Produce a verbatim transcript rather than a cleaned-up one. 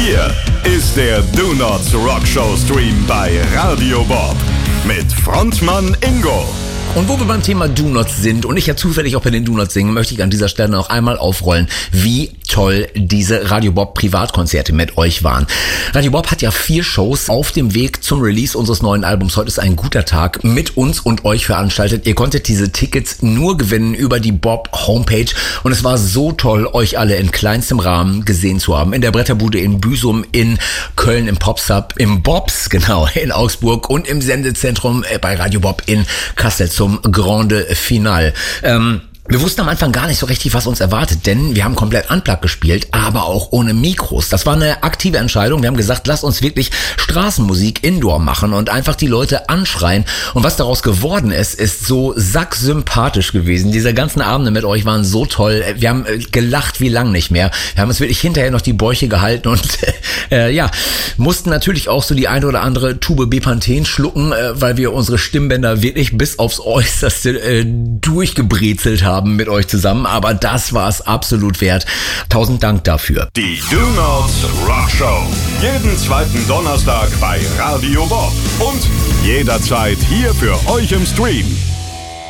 Hier ist der Do Nots Rock Show Stream bei Radio Bob mit Frontmann Ingo. Und wo wir beim Thema Do Nots sind und ich ja zufällig auch bei den Do Nots singen, möchte ich an dieser Stelle noch einmal aufrollen, wie toll diese Radio Bob Privatkonzerte mit euch waren. Radio Bob hat ja vier Shows auf dem Weg zum Release unseres neuen Albums Heute ist ein guter Tag mit uns und euch veranstaltet. Ihr konntet diese Tickets nur gewinnen über die Bob Homepage und es war so toll, euch alle in kleinstem Rahmen gesehen zu haben. In der Bretterbude in Büsum, in Köln, im Popsub, im Bobs, genau, in Augsburg und im Sendezentrum bei Radio Bob in Kassel zum Grande Finale. Ähm, Wir wussten am Anfang gar nicht so richtig, was uns erwartet, denn wir haben komplett unplugged gespielt, aber auch ohne Mikros. Das war eine aktive Entscheidung. Wir haben gesagt, lasst uns wirklich Straßenmusik Indoor machen und einfach die Leute anschreien. Und was daraus geworden ist, ist so sacksympathisch gewesen. Diese ganzen Abende mit euch waren so toll. Wir haben gelacht wie lang nicht mehr. Wir haben uns wirklich hinterher noch die Bäuche gehalten und äh, ja, mussten natürlich auch so die eine oder andere Tube Bepanthen schlucken, äh, weil wir unsere Stimmbänder wirklich bis aufs Äußerste äh, durchgebrezelt haben. Haben mit euch zusammen, aber das war es absolut wert. Tausend Dank dafür. Die Do Nots Rock Show. Jeden zweiten Donnerstag bei Radio Bob und jederzeit hier für euch im Stream.